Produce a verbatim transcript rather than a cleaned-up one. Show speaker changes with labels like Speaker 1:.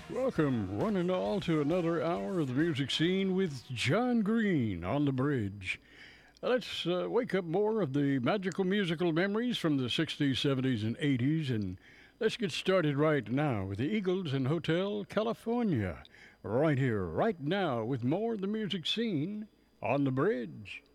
Speaker 1: Welcome, one and all, to another hour of the music scene with John Green on the bridge. Let's uh, wake up more of the magical musical memories from the sixties, seventies, and eighties, and let's get started right now with the Eagles and Hotel California. Right here, right now, with more of the music scene on the bridge.